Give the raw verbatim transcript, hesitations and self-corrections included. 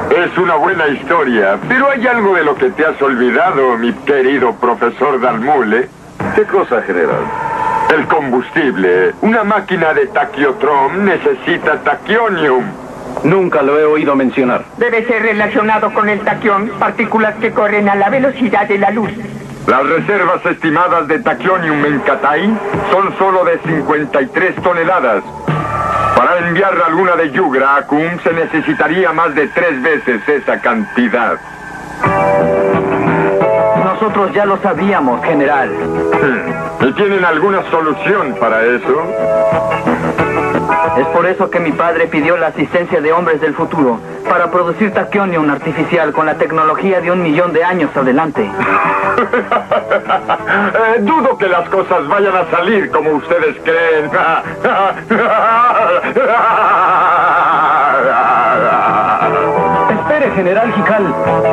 Es una buena historia, pero hay algo de lo que te has olvidado, mi querido profesor Dalmule. ¿Qué cosa, general? El combustible. Una máquina de taquiotrom necesita taquionium. Nunca lo he oído mencionar. Debe ser relacionado con el taquión, partículas que corren a la velocidad de la luz. Las reservas estimadas de taquionium en Catay son solo de cincuenta y tres toneladas. Para enviar la luna de Yugra a Kum se necesitaría más de tres veces esa cantidad. Nosotros ya lo sabíamos, general. ¿Y tienen alguna solución para eso? Es por eso que mi padre pidió la asistencia de hombres del futuro, para producir taquionium artificial con la tecnología de un millón de años adelante. eh, dudo que las cosas vayan a salir como ustedes creen. Espere, general Hikal.